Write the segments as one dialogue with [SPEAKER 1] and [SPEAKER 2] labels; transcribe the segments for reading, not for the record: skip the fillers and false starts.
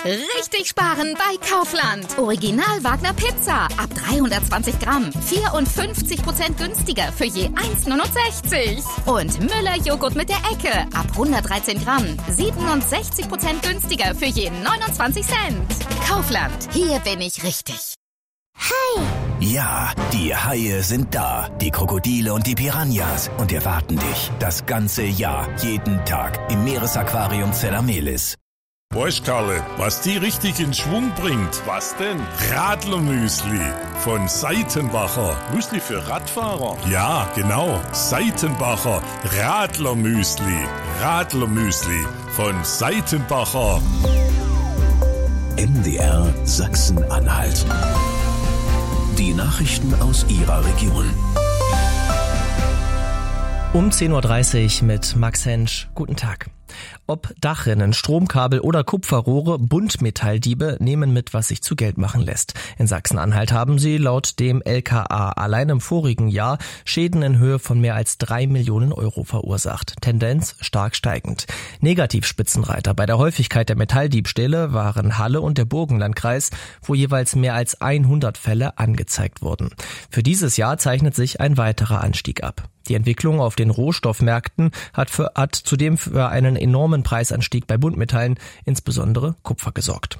[SPEAKER 1] Richtig sparen bei Kaufland. Original Wagner Pizza ab 320 Gramm. 54% günstiger für je 1,69. Und Müller Joghurt mit der Ecke ab 113 Gramm. 67% günstiger für je 29 Cent. Kaufland, hier bin ich richtig.
[SPEAKER 2] Hi!
[SPEAKER 3] Ja, die Haie sind da. Die Krokodile und die Piranhas. Und erwarten dich das ganze Jahr, jeden Tag im Meeresaquarium Zellamelis.
[SPEAKER 4] Weißt, Karle, was die richtig in Schwung bringt? Was denn? Radlermüsli von Seitenbacher. Müsli für Radfahrer? Ja, genau. Seitenbacher Radlermüsli. Radlermüsli von Seitenbacher.
[SPEAKER 3] MDR Sachsen-Anhalt. Die Nachrichten aus Ihrer Region.
[SPEAKER 5] Um 10.30 Uhr mit Max Hensch. Guten Tag. Ob Dachrinnen, Stromkabel oder Kupferrohre, Buntmetalldiebe nehmen mit, was sich zu Geld machen lässt. In Sachsen-Anhalt haben sie laut dem LKA allein im vorigen Jahr Schäden in Höhe von mehr als 3 Millionen Euro verursacht. Tendenz stark steigend. Negativspitzenreiter bei der Häufigkeit der Metalldiebstähle waren Halle und der Burgenlandkreis, wo jeweils mehr als 100 Fälle angezeigt wurden. Für dieses Jahr zeichnet sich ein weiterer Anstieg ab. Die Entwicklung auf den Rohstoffmärkten hat zudem für einen enormen Preisanstieg bei Buntmetallen, insbesondere Kupfer, gesorgt.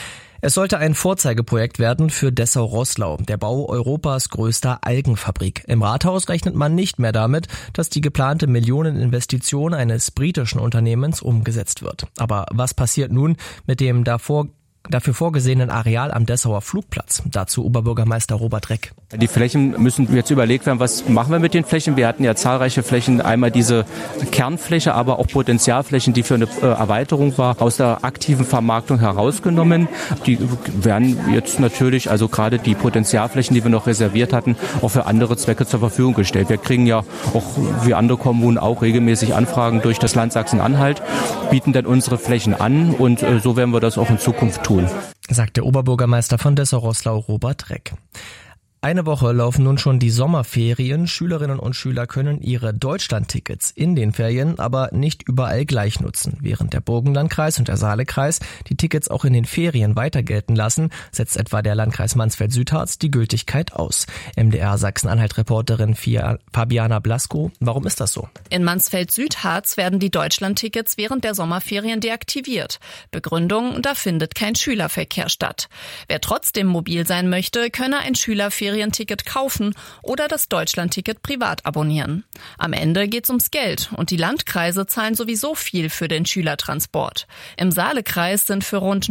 [SPEAKER 5] Es sollte ein Vorzeigeprojekt werden für Dessau-Roßlau, der Bau Europas größter Algenfabrik. Im Rathaus rechnet man nicht mehr damit, dass die geplante Millioneninvestition eines britischen Unternehmens umgesetzt wird. Aber was passiert nun mit dem dafür vorgesehenen Areal am Dessauer Flugplatz? Dazu Oberbürgermeister Robert Reck.
[SPEAKER 6] Die Flächen müssen jetzt überlegt werden, was machen wir mit den Flächen? Wir hatten ja zahlreiche Flächen, einmal diese Kernfläche, aber auch Potenzialflächen, die für eine Erweiterung war, aus der aktiven Vermarktung herausgenommen. Die werden jetzt natürlich, also gerade die Potenzialflächen, die wir noch reserviert hatten, auch für andere Zwecke zur Verfügung gestellt. Wir kriegen ja auch wie andere Kommunen auch regelmäßig Anfragen durch das Land Sachsen-Anhalt, bieten dann unsere Flächen an und so werden wir das auch in Zukunft tun,
[SPEAKER 5] sagt der Oberbürgermeister von Dessau-Roßlau Robert Reck. Eine Woche laufen nun schon die Sommerferien. Schülerinnen und Schüler können ihre Deutschlandtickets in den Ferien aber nicht überall gleich nutzen. Während der Burgenlandkreis und der Saalekreis die Tickets auch in den Ferien weiter gelten lassen, setzt etwa der Landkreis Mansfeld-Südharz die Gültigkeit aus. MDR Sachsen-Anhalt-Reporterin Fabiana Blasko, warum ist das so?
[SPEAKER 7] In Mansfeld-Südharz werden die Deutschlandtickets während der Sommerferien deaktiviert. Begründung, da findet kein Schülerverkehr statt. Wer trotzdem mobil sein möchte, könne ein Schülerferienticket kaufen oder das Deutschlandticket privat abonnieren. Am Ende geht's ums Geld und die Landkreise zahlen sowieso viel für den Schülertransport. Im Saalekreis sind für rund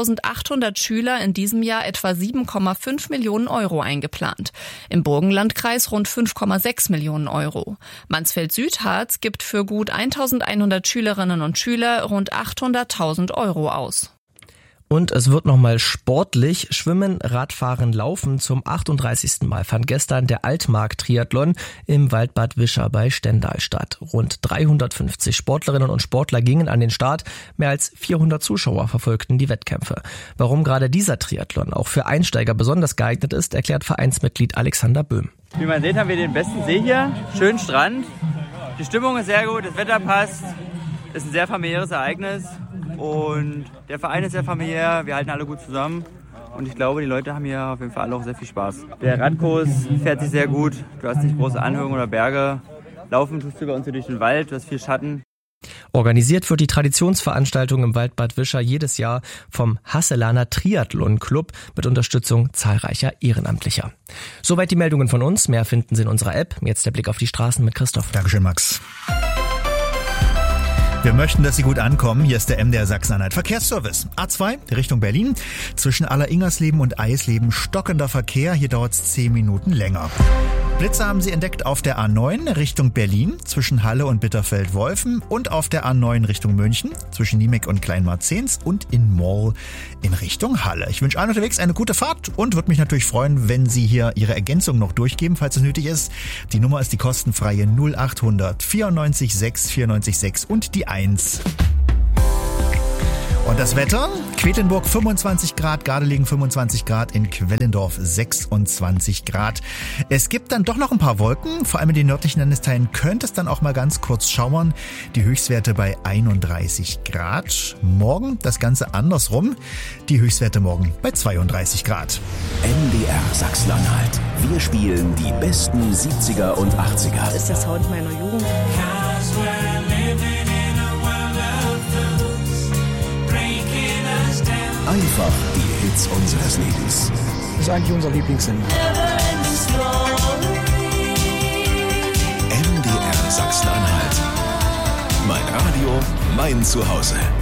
[SPEAKER 7] 9.800 Schüler in diesem Jahr etwa 7,5 Millionen Euro eingeplant. Im Burgenlandkreis rund 5,6 Millionen Euro. Mansfeld-Südharz gibt für gut 1.100 Schülerinnen und Schüler rund 800.000 Euro aus.
[SPEAKER 5] Und es wird nochmal sportlich. Schwimmen, Radfahren, Laufen. Zum 38. Mal fand gestern der Altmark-Triathlon im Waldbad Wischer bei Stendal statt. Rund 350 Sportlerinnen und Sportler gingen an den Start. Mehr als 400 Zuschauer verfolgten die Wettkämpfe. Warum gerade dieser Triathlon auch für Einsteiger besonders geeignet ist, erklärt Vereinsmitglied Alexander Böhm.
[SPEAKER 8] Wie man sieht, haben wir den besten See hier. Schönen Strand. Die Stimmung ist sehr gut, das Wetter passt. Ist ein sehr familiäres Ereignis. Und der Verein ist sehr familiär, wir halten alle gut zusammen und ich glaube, die Leute haben hier auf jeden Fall alle auch sehr viel Spaß. Der Radkurs fährt sich sehr gut, du hast nicht große Anhöhungen oder Berge, laufen tust du bei uns hier durch den Wald, du hast viel Schatten.
[SPEAKER 5] Organisiert wird die Traditionsveranstaltung im Waldbad Wischer jedes Jahr vom Hasselaner Triathlon Club mit Unterstützung zahlreicher Ehrenamtlicher. Soweit die Meldungen von uns, mehr finden Sie in unserer App. Jetzt der Blick auf die Straßen mit Christoph.
[SPEAKER 9] Dankeschön, Max. Wir möchten, dass Sie gut ankommen. Hier ist der MDR Sachsen-Anhalt Verkehrsservice. A2 Richtung Berlin. Zwischen Alleringersleben und Eisleben stockender Verkehr. Hier dauert es 10 Minuten länger. Blitze haben Sie entdeckt auf der A9 Richtung Berlin zwischen Halle und Bitterfeld-Wolfen und auf der A9 Richtung München zwischen Niemek und Kleinmarzens und in Moll in Richtung Halle. Ich wünsche allen unterwegs eine gute Fahrt und würde mich natürlich freuen, wenn Sie hier Ihre Ergänzung noch durchgeben, falls es nötig ist. Die Nummer ist die kostenfreie 0800 94 6 94 6 und die 1. Und Das Wetter, Quedlinburg 25 Grad, Gardelegen 25 Grad, in Quellendorf 26 Grad. Es gibt dann doch noch ein paar Wolken, vor allem in den nördlichen Landesteilen könnte es dann auch mal ganz kurz schauern. Die Höchstwerte bei 31 Grad. Morgen das Ganze andersrum, die Höchstwerte morgen bei 32 Grad.
[SPEAKER 3] MDR Sachsen-Anhalt. Wir spielen die besten 70er und 80er.
[SPEAKER 2] Das ist der Sound meiner Jugend.
[SPEAKER 3] Einfach die Hits unseres Lebens.
[SPEAKER 10] Das ist eigentlich unser Lieblingssender.
[SPEAKER 3] MDR Sachsen-Anhalt. Mein Radio, mein Zuhause.